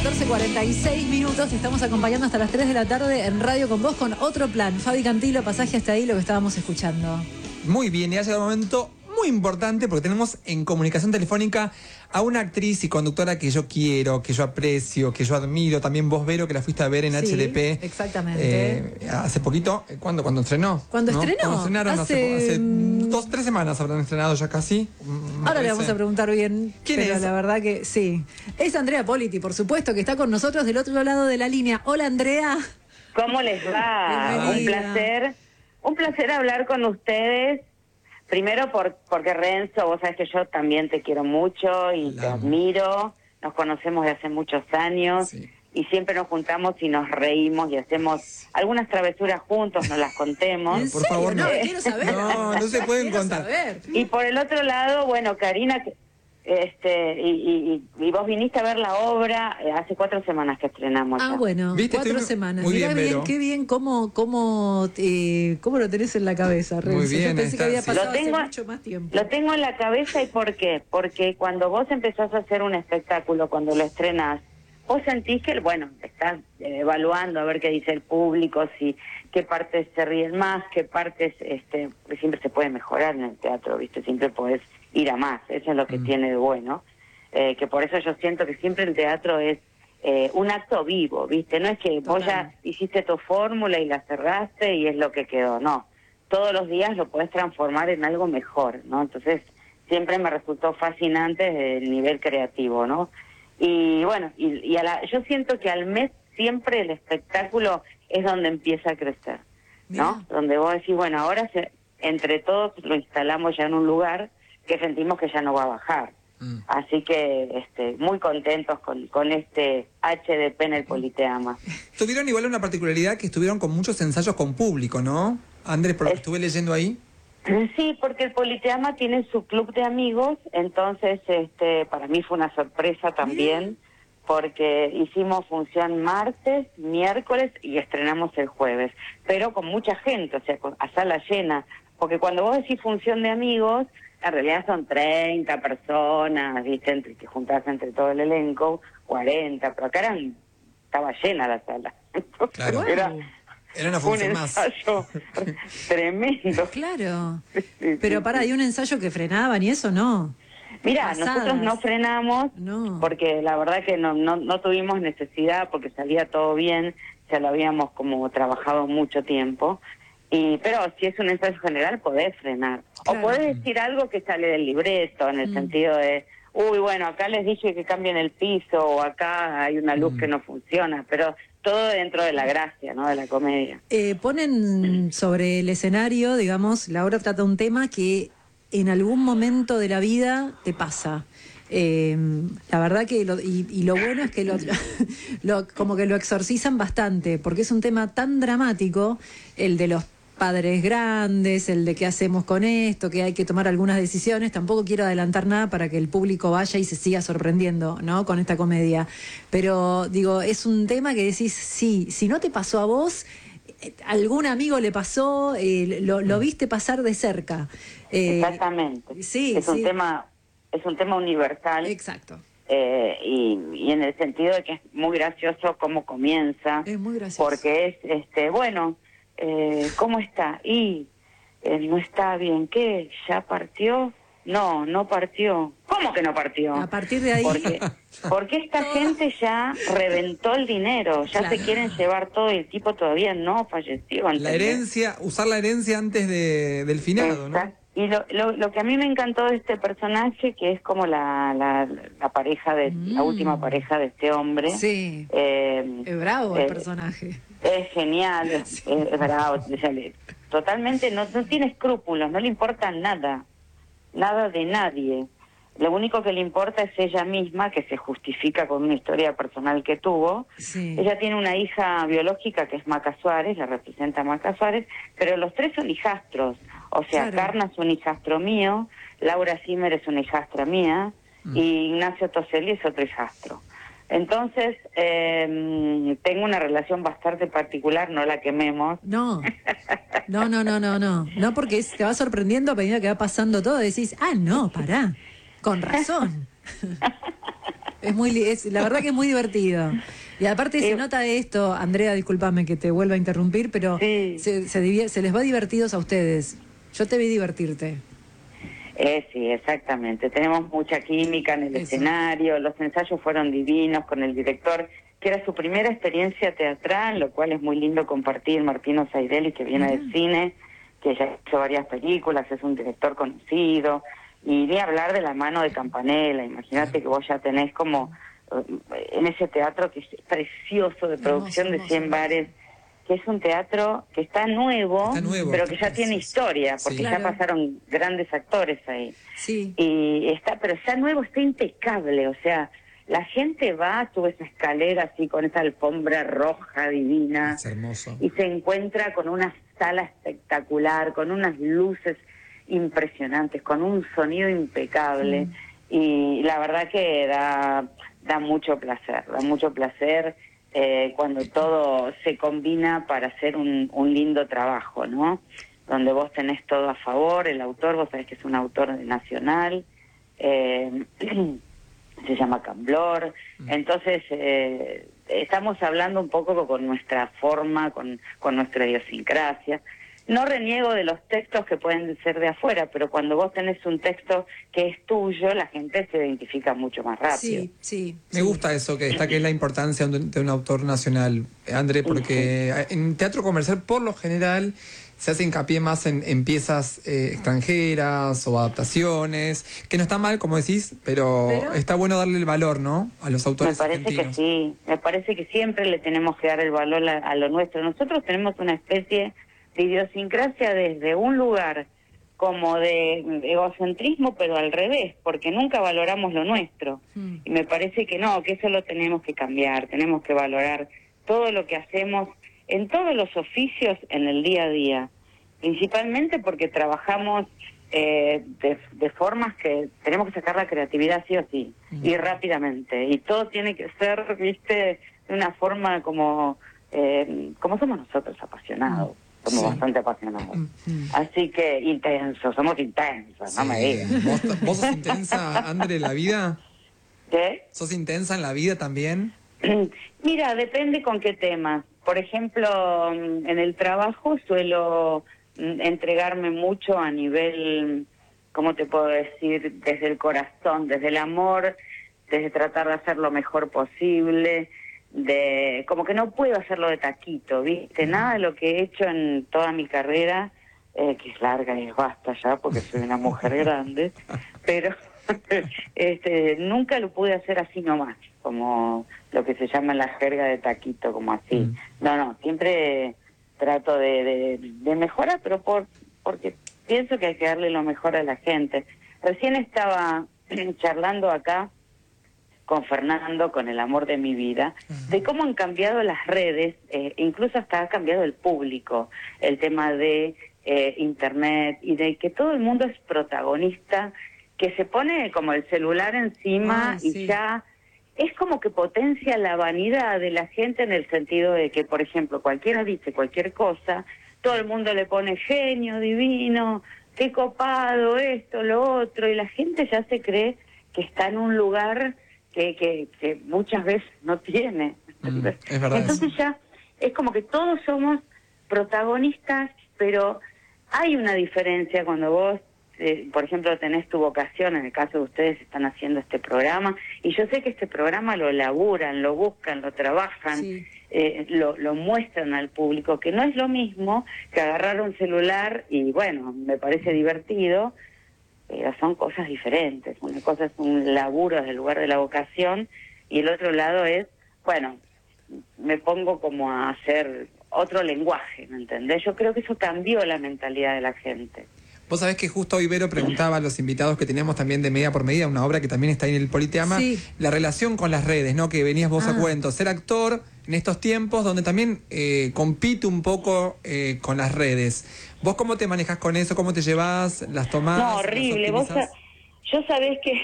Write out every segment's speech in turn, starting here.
14:46. Te estamos acompañando hasta las 3 de la tarde en Radio con Vos con Otro Plan. Fabi Cantilo, pasaje hasta ahí lo que estábamos escuchando. Muy bien, y ha llegado un momento muy importante porque tenemos en comunicación telefónica a una actriz y conductora que yo quiero, que yo aprecio, que yo admiro. También vos, Vero, que la fuiste a ver en HDP. Exactamente. Hace poquito. ¿Cuándo estrenó? ¿Cuándo ¿no? estrenó? Cuando estrenaron hace 2-3 semanas habrán estrenado ya casi. Ahora le vamos a preguntar bien. ¿Quién es? La verdad que sí. Es Andrea Politi, por supuesto, que está con nosotros del otro lado de la línea. Hola, Andrea. ¿Cómo les va? Bienvenida. Un placer hablar con ustedes. Primero porque Renzo, vos sabés que yo también te quiero mucho y te admiro. Nos conocemos de hace muchos años y siempre nos juntamos y nos reímos y hacemos algunas travesuras juntos, nos las contemos. ¿En Por serio? favor, no. Quiero saber. No se pueden contar. Saber. Y por el otro lado, bueno, Karina, y vos viniste a ver la obra hace 4 semanas que estrenamos. Ah, ya. bueno, ¿Viste? 4 semanas. Muy Mirá bien, Vero. qué bien cómo lo tenés en la cabeza, Renzo. Muy bien, Yo pensé que había sí. pasado Lo tengo- hace mucho más tiempo. Lo tengo en la cabeza. ¿Y por qué? Porque cuando vos empezás a hacer un espectáculo, cuando lo estrenás, vos sentís que, bueno, estás evaluando a ver qué dice el público, si qué partes se ríen más, qué partes, porque siempre se puede mejorar en el teatro, ¿viste? Siempre podés ir a más, eso es lo que tiene de bueno. Que por eso yo siento que siempre el teatro es un acto vivo, ¿viste? No es que vos ya hiciste tu fórmula y la cerraste y es lo que quedó, no. Todos los días lo podés transformar en algo mejor, ¿no? Entonces, siempre me resultó fascinante el nivel creativo, ¿no? Y bueno, yo siento que al mes siempre el espectáculo es donde empieza a crecer, ¿no? Mirá. Donde vos decís, bueno, ahora entre todos lo instalamos ya en un lugar que sentimos que ya no va a bajar. Así que muy contentos con este HDP en el Politeama. Tuvieron igual una particularidad que estuvieron con muchos ensayos con público, ¿no? Andrés, por lo que estuve leyendo ahí. Sí, porque el Politeama tiene su club de amigos, entonces para mí fue una sorpresa también, porque hicimos función martes, miércoles y estrenamos el jueves, pero con mucha gente, o sea, a sala llena, porque cuando vos decís función de amigos, en realidad son 30 personas, ¿viste? Que juntás entre todo el elenco, 40, pero acá estaba llena la sala. Entonces, Claro. Era Era una un función más. ensayo tremendo. Claro. Sí, Pero sí, ¿hay un ensayo que frenaban y eso no? Mira, Pasadas. nosotros no frenamos No. porque la verdad que no tuvimos necesidad porque salía todo bien, ya lo habíamos como trabajado mucho tiempo. Pero si es un ensayo general podés frenar. Claro. O podés decir algo que sale del libreto en el sentido de, uy, bueno, acá les dije que cambien el piso o acá hay una luz que no funciona, pero todo dentro de la gracia, ¿no? De la comedia. Ponen sobre el escenario, digamos, la obra trata un tema que en algún momento de la vida te pasa. La verdad que lo bueno es que como que lo exorcizan bastante, porque es un tema tan dramático, el de los padres grandes, el de qué hacemos con esto, que hay que tomar algunas decisiones. Tampoco quiero adelantar nada para que el público vaya y se siga sorprendiendo, ¿no? Con esta comedia. Pero digo, es un tema que decís, sí, si no te pasó a vos, algún amigo le pasó, lo viste pasar de cerca. Exactamente. Sí, es un sí. es un tema universal. Exacto. Y en el sentido de que es muy gracioso cómo comienza. Es muy gracioso. Porque es, ¿cómo está? No está bien. ¿Qué? ¿Ya partió? No partió. ¿Cómo que no partió? A partir de ahí... Porque esta gente ya reventó el dinero, ya Claro. se quieren llevar todo y el tipo todavía no falleció. La ¿entendés? herencia, usar la herencia antes del finado, ¿no? Exacto. Y lo que a mí me encantó de este personaje, que es como la pareja la última pareja de este hombre. Sí. Es bravo el personaje. Es genial, es bravo. Totalmente no tiene escrúpulos, no le importa nada de nadie. Lo único que le importa es ella misma, que se justifica con una historia personal que tuvo. Sí. Ella tiene una hija biológica que es Maca Suárez, la representa Maca Suárez, pero los 3 son hijastros. O sea, Claro. Carna es un hijastro mío, Laura Zimmer es una hijastra mía, y Ignacio Toselli es otro hijastro. Entonces, tengo una relación bastante particular, no la quememos. No, porque te va sorprendiendo a medida que va pasando todo, decís, no, pará, con razón. La verdad que es muy divertido. Y aparte se nota esto, Andrea, discúlpame que te vuelva a interrumpir, pero Sí. se les va divertidos a ustedes. Yo te vi divertirte. Sí, exactamente. Tenemos mucha química en el Eso. escenario, los ensayos fueron divinos con el director, que era su primera experiencia teatral, lo cual es muy lindo compartir. Martino Sairelli, que viene del cine, que ya ha hecho varias películas, es un director conocido, y ni hablar de la mano de Campanella. Imagínate que vos ya tenés como en ese teatro que es precioso, de producción de 100 bares, que es un teatro que está nuevo, pero que ya tiene historia, porque ya pasaron grandes actores ahí. Sí. Y pero ya nuevo, está impecable, o sea, la gente va, sube esa escalera así con esa alfombra roja divina, Es hermoso. y se encuentra con una sala espectacular, con unas luces impresionantes, con un sonido impecable, y la verdad que da mucho placer cuando todo se combina para hacer un lindo trabajo, ¿no? Donde vos tenés todo a favor, el autor, vos sabés que es un autor nacional, se llama Camblor, entonces estamos hablando un poco con nuestra forma, con nuestra idiosincrasia. No reniego de los textos que pueden ser de afuera, pero cuando vos tenés un texto que es tuyo, la gente se identifica mucho más rápido. Sí. Me gusta eso, que es la importancia de un autor nacional, André, porque en teatro comercial, por lo general, se hace hincapié más en piezas extranjeras o adaptaciones, que no está mal, como decís, pero está bueno darle el valor, ¿no?, a los autores argentinos. Me parece que sí, me parece que siempre le tenemos que dar el valor a lo nuestro. Nosotros tenemos una especie de idiosincrasia desde un lugar como de egocentrismo, pero al revés, porque nunca valoramos lo nuestro. Y me parece que no, que eso lo tenemos que cambiar, tenemos que valorar todo lo que hacemos en todos los oficios en el día a día, principalmente porque trabajamos de formas que tenemos que sacar la creatividad sí o sí, y rápidamente, y todo tiene que ser, viste, de una forma como somos nosotros, apasionados. Somos bastante apasionados. Así que somos intensos, no me digas. ¿Vos sos intensa, André, en la vida? ¿Qué? ¿Sos intensa en la vida también? Mira, depende con qué temas. Por ejemplo, en el trabajo suelo entregarme mucho a nivel, ¿cómo te puedo decir? Desde el corazón, desde el amor, desde tratar de hacer lo mejor posible, como que no puedo hacerlo de taquito, ¿viste? Nada de lo que he hecho en toda mi carrera, que es larga y basta ya, porque soy una mujer grande, pero nunca lo pude hacer así nomás, como lo que se llama la jerga de taquito, como así. No, siempre trato de mejorar, pero porque pienso que hay que darle lo mejor a la gente. Recién estaba charlando acá con Fernando, con el amor de mi vida, de cómo han cambiado las redes, incluso hasta ha cambiado el público, el tema de internet, y de que todo el mundo es protagonista, que se pone como el celular encima y ya es como que potencia la vanidad de la gente, en el sentido de que, por ejemplo, cualquiera dice cualquier cosa, todo el mundo le pone genio, divino, qué copado, esto, lo otro, y la gente ya se cree que está en un lugar que muchas veces no tiene. Es verdad. Entonces ya es como que todos somos protagonistas, pero hay una diferencia cuando vos, por ejemplo, tenés tu vocación. En el caso de ustedes, están haciendo este programa, y yo sé que este programa lo laburan, lo buscan, lo trabajan, lo muestran al público, que no es lo mismo que agarrar un celular y, bueno, me parece divertido, pero son cosas diferentes. Una cosa es un laburo desde el lugar de la vocación, y el otro lado es, bueno, me pongo como a hacer otro lenguaje, ¿me entendés? Yo creo que eso cambió la mentalidad de la gente. Vos sabés que justo hoy Vero preguntaba a los invitados que teníamos también de Medida por Medida, una obra que también está ahí en el Politeama, la relación con las redes, ¿no? Que venías vos a cuento, ser actor en estos tiempos donde también compite un poco con las redes. ¿Vos cómo te manejas con eso? ¿Cómo te llevas? ¿Las tomás? No, horrible. Yo sabés que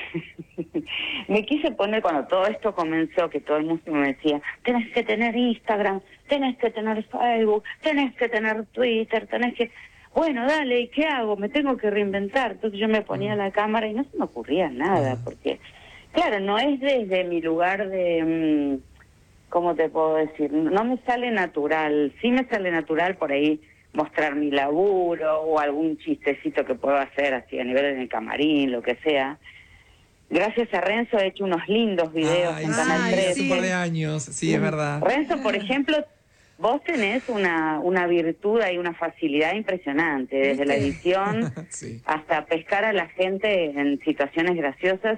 me quise poner, cuando todo esto comenzó, que todo el mundo me decía, tenés que tener Instagram, tenés que tener Facebook, tenés que tener Twitter, tenés que... Bueno, dale, ¿y qué hago? Me tengo que reinventar. Entonces yo me ponía la cámara y no se me ocurría nada, porque Claro, no es desde mi lugar de, ¿cómo te puedo decir? No me sale natural. Sí me sale natural por ahí mostrar mi laburo o algún chistecito que puedo hacer así a nivel en el camarín, lo que sea. Gracias a Renzo he hecho unos lindos videos en Canal 13. Hace un par de años, sí, es verdad. Renzo, por ejemplo, vos tenés una virtud y una facilidad impresionante, desde la edición sí. hasta pescar a la gente en situaciones graciosas.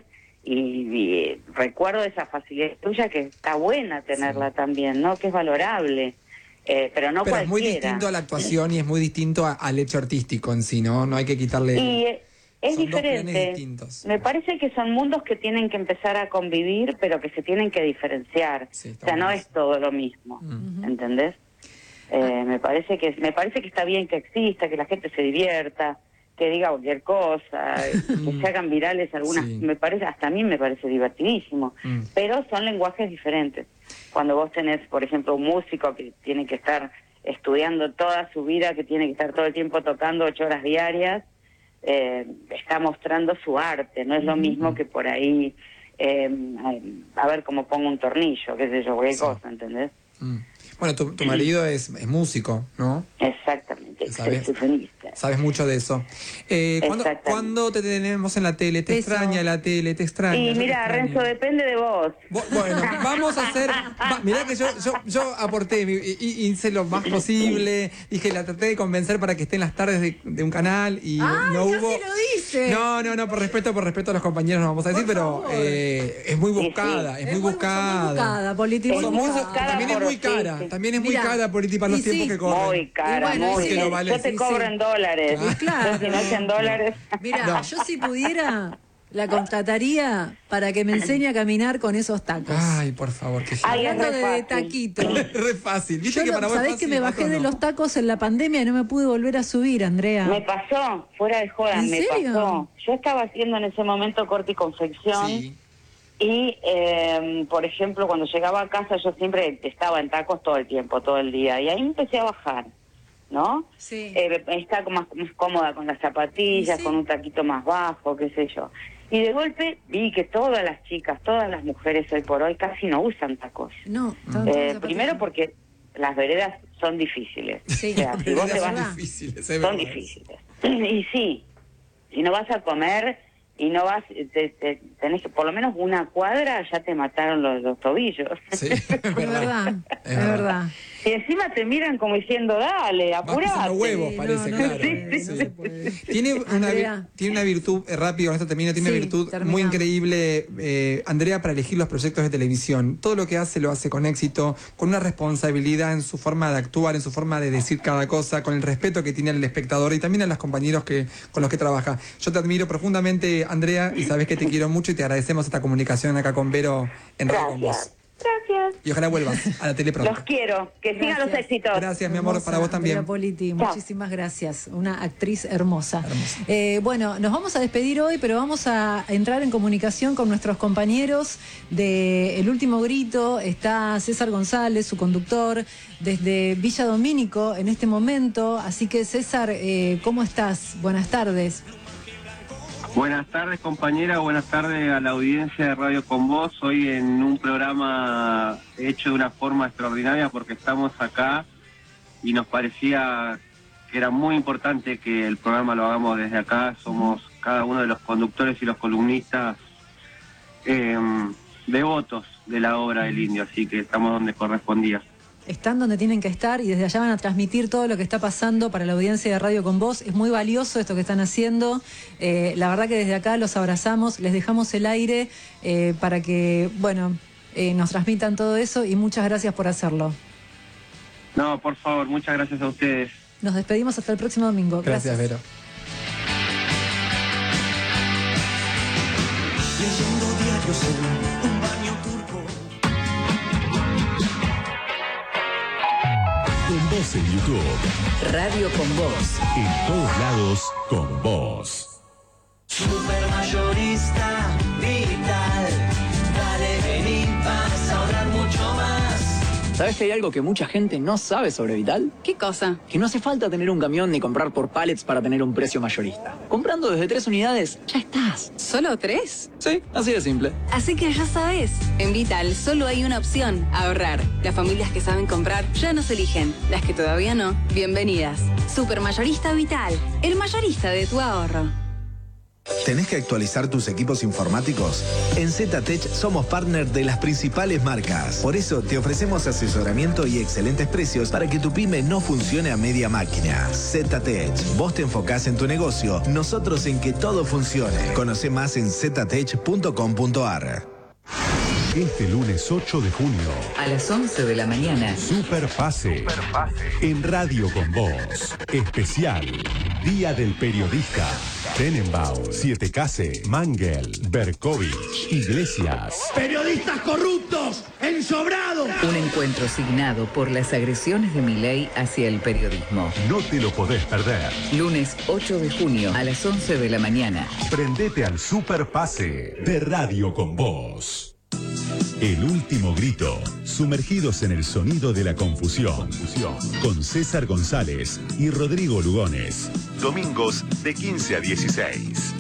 Y recuerdo esa facilidad tuya, que está buena tenerla también, ¿no? Que es valorable. Pero no cualquiera. Es muy distinto a la actuación y es muy distinto al hecho artístico en sí, ¿no? No hay que quitarle... Y es son diferente. Dos planes distintos. Me parece que son mundos que tienen que empezar a convivir, pero que se tienen que diferenciar. Sí, o sea, no es todo lo mismo, ¿entendés? Me parece que está bien que exista, que la gente se divierta, que diga cualquier cosa, que se hagan virales algunas, me parece, hasta a mí me parece divertidísimo, pero son lenguajes diferentes. Cuando vos tenés, por ejemplo, un músico que tiene que estar estudiando toda su vida, que tiene que estar todo el tiempo tocando 8 horas diarias, está mostrando su arte, no es lo mismo que por ahí, a ver cómo pongo un tornillo, qué sé yo, cualquier cosa, ¿entendés? Bueno, tu marido es músico, ¿no? Exactamente, Sabes mucho de eso. ¿Cuándo te tenemos en la tele? ¿Te extraña la tele? ¿Te extraña? Y mira, Renzo, depende de vos. Bueno, vamos a hacer... mirá que yo aporté, hice lo más posible, dije, la traté de convencer para que esté en las tardes de un canal y no hubo... Sí lo dice. No, por respeto a los compañeros no vamos a decir, pero es muy buscada, es muy buscada. Politi, también es muy cara. También es muy cara, Politi, para los tiempos que corren. Muy cara, muy cara. Vale. Yo te cobro en dólares. Claro. Si no es en dólares. Mira, yo si pudiera, la contrataría para que me enseñe a caminar con esos tacos. Ay, por favor, que hablando de taquito. Re fácil. ¿Viste yo que para vos ¿sabés que me bajé de los tacos en la pandemia y no me pude volver a subir, Andrea? Me pasó, fuera de joda, ¿En serio? pasó. Yo estaba haciendo en ese momento corte y confección. Sí. Y, por ejemplo, cuando llegaba a casa yo siempre estaba en tacos todo el tiempo, todo el día. Y ahí empecé a bajar, ¿no? Sí. Estaba más cómoda con las zapatillas, con un taquito más bajo, qué sé yo. Y de golpe vi que todas las chicas, todas las mujeres hoy por hoy casi no usan tacos. No. Primero porque las veredas son difíciles. Sí, o sea, si vos te vas, son difíciles. Y sí, si no vas a comer... y no vas, tenés que por lo menos una cuadra, ya te mataron los tobillos. Sí, es verdad. Y encima te miran como diciendo, dale, apurate. Los huevos, parece, claro. Tiene una virtud, rápido, con esto termino, tiene una virtud muy increíble, Andrea, para elegir los proyectos de televisión. Todo lo que hace, lo hace con éxito, con una responsabilidad en su forma de actuar, en su forma de decir cada cosa, con el respeto que tiene al espectador y también a los compañeros con los que trabaja. Yo te admiro profundamente, Andrea, y sabes que te quiero mucho y te agradecemos esta comunicación acá con Vero en Radio Con Vos. Gracias. Y ojalá vuelvas a la tele pronto. Los quiero, que sigan los éxitos. Gracias, mi amor, para vos también. Andrea Politi, muchísimas gracias. Una actriz hermosa. Bueno, nos vamos a despedir hoy, pero vamos a entrar en comunicación con nuestros compañeros de El Último Grito. Está César González, su conductor, desde Villa Domínico en este momento. Así que, César, ¿cómo estás? Buenas tardes. Buenas tardes, compañera, buenas tardes a la audiencia de Radio Con Vos. Hoy en un programa hecho de una forma extraordinaria porque estamos acá y nos parecía que era muy importante que el programa lo hagamos desde acá. Somos cada uno de los conductores y los columnistas devotos de la obra del Indio, así que estamos donde correspondía. Están donde tienen que estar y desde allá van a transmitir todo lo que está pasando para la audiencia de Radio Con Vos. Es muy valioso esto que están haciendo. La verdad que desde acá los abrazamos, les dejamos el aire para que, nos transmitan todo eso y muchas gracias por hacerlo. No, por favor, muchas gracias a ustedes. Nos despedimos hasta el próximo domingo. Gracias, Vero. Leyendo diarios en un baño turco. Con Vos en YouTube. Radio Con Vos. En todos lados, con vos. Supermayorista Vital. Dale, vení, vas a ahorrar mucho más. ¿Sabes que hay algo que mucha gente no sabe sobre Vital? ¿Qué cosa? Que no hace falta tener un camión ni comprar por pallets para tener un precio mayorista. Comprando desde 3 unidades, ya estás. ¿Solo 3? Sí, así de simple. Así que ya sabes, en Vital solo hay una opción, ahorrar. Las familias que saben comprar ya nos eligen. Las que todavía no, bienvenidas. Supermayorista Vital, el mayorista de tu ahorro. ¿Tenés que actualizar tus equipos informáticos? En ZTech somos partner de las principales marcas. Por eso te ofrecemos asesoramiento y excelentes precios para que tu pyme no funcione a media máquina. ZTech, vos te enfocás en tu negocio, nosotros en que todo funcione. Conoce más en ztech.com.ar. Este lunes 8 de junio, a las 11 de la mañana, Superpase. En Radio con Voz. Especial. Día del Periodista. Tenenbaum, Siete Case, Mangel, Berkovich, Iglesias. ¡Periodistas corruptos! ¡Ensobrados! Un encuentro signado por las agresiones de Milei hacia el periodismo. No te lo podés perder. Lunes 8 de junio a las 11 de la mañana. Prendete al Superpase de Radio con Voz. El último grito, sumergidos en el sonido de la confusión, con César González y Rodrigo Lugones. Domingos de 15 a 16.